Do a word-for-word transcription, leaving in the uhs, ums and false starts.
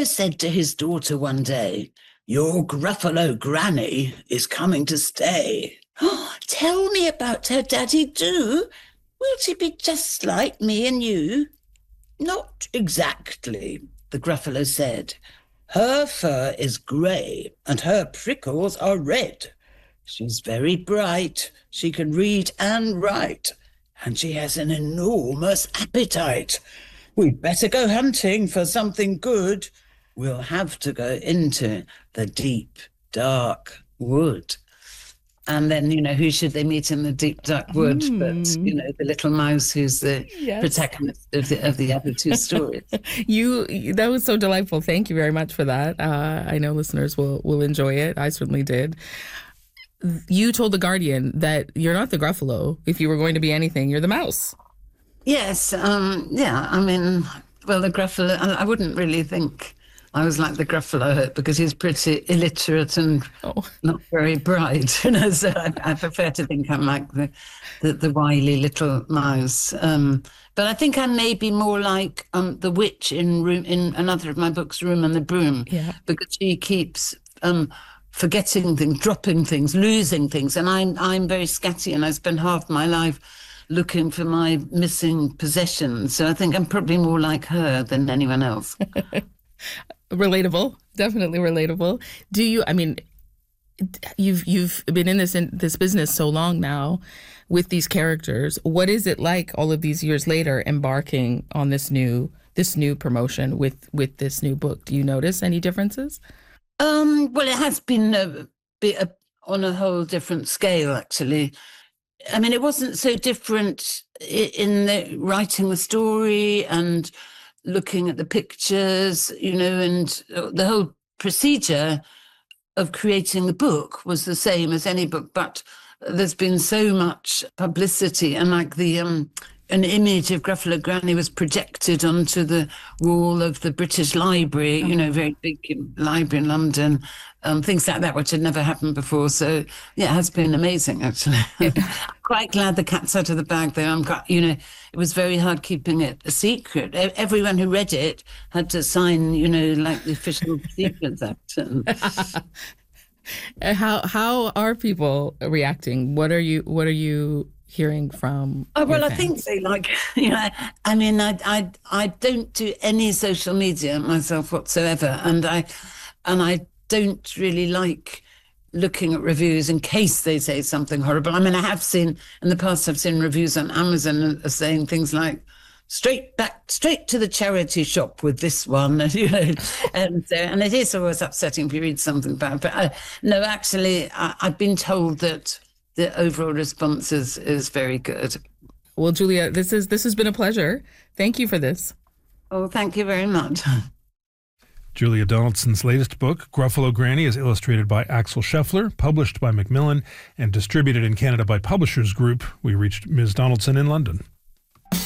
Gruffalo said to his daughter one day, "Your Gruffalo granny is coming to stay." "Oh, tell me about her, Daddy, do. Will she be just like me and you?" "Not exactly," the Gruffalo said. "Her fur is grey and her prickles are red. She's very bright. She can read and write. And she has an enormous appetite. We'd better go hunting for something good. We'll have to go into the deep, dark wood." And then, you know, who should they meet in the deep, dark wood mm. but, you know, the little mouse who's the yes. protagonist of the, of the other two stories. you, that was so delightful. Thank you very much for that. Uh, I know listeners will, will enjoy it. I certainly did. You told The Guardian that you're not the Gruffalo. If you were going to be anything, you're the mouse. Yes. Um, yeah. I mean, well, the Gruffalo, I, I wouldn't really think I was like the Gruffalo because he's pretty illiterate and oh. not very bright. You know, so I, I prefer to think I'm like the the, the wily little mouse. Um, but I think I may be more like um, the witch in room in another of my books, Room and the Broom, yeah. because she keeps um, forgetting things, dropping things, losing things, and I'm I'm very scatty, and I spend half my life looking for my missing possessions. So I think I'm probably more like her than anyone else. Relatable, definitely relatable. Do you, I mean, you've you've been in this in this business so long now with these characters. What is it like all of these years later embarking on this new this new promotion with with this new book? Do you notice any differences? Um, well, it has been a bit a, on a whole different scale, actually. I mean, it wasn't so different in the writing the story and looking at the pictures, you know, and the whole procedure of creating the book was the same as any book, but there's been so much publicity, and like the um, an image of Gruffalo Granny was projected onto the wall of the British Library, you know, very big library in London, um, things like that, which had never happened before. So, yeah, it has been amazing, actually. I'm quite glad the cat's out of the bag, though. I'm quite, you know, it was very hard keeping it a secret. Everyone who read it had to sign, you know, like the Official Secrets Act. And how how are people reacting? What are you What are you hearing from? Oh, well, fans? I think they like, you know, I mean, I, I, I don't do any social media myself whatsoever. And I, and I don't really like looking at reviews in case they say something horrible. I mean, I have seen, in the past, I've seen reviews on Amazon saying things like, straight back, straight to the charity shop with this one, you know, and uh, and it is always upsetting if you read something bad. But uh, no, actually, I, I've been told that the overall response is, is very good. Well, Julia, this is this has been a pleasure. Thank you for this. Oh, thank you very much. Julia Donaldson's latest book, Gruffalo Granny, is illustrated by Axel Scheffler, published by Macmillan, and distributed in Canada by Publishers Group. We reached Miz Donaldson in London.